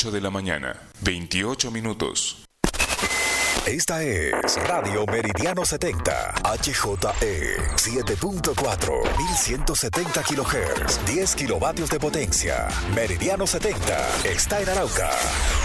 8 de la mañana, 28 minutos. Esta es Radio Meridiano 70, HJE 7.4, 1170 kHz, 10 kilovatios de potencia. Meridiano 70 está en Arauca.